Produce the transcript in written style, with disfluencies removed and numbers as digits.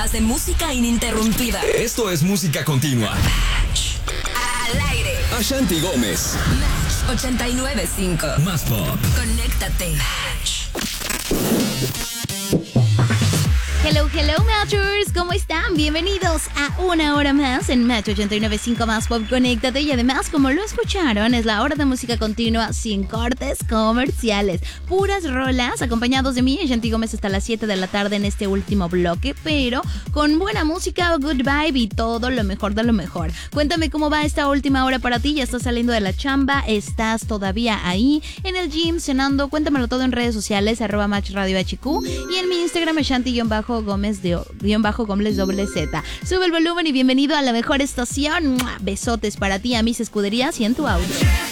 horas de música ininterrumpida. Esto es música continua. Al aire. Ashanti Gómez. Match 89.5. Más pop. Conéctate. Hello Matchers, ¿cómo están? Bienvenidos a una hora más en Match 89.5 Más Pop, conéctate. Y además, como lo escucharon, es la hora de música continua sin cortes comerciales, puras rolas, acompañados de mí, Ashanti Gómez, hasta las 7 de la tarde en este último bloque, pero con buena música, good vibe y todo lo mejor de lo mejor. Cuéntame cómo va esta última hora para ti. ¿Ya estás saliendo de la chamba? ¿Estás todavía ahí en el gym cenando? Cuéntamelo todo en redes sociales, @MatchRadioHQ, y en mi Instagram, Ashanti_Gómez _Gómez_Z. Sube el volumen y bienvenido a la mejor estación. Besotes para ti, a mis escuderías y en tu auto.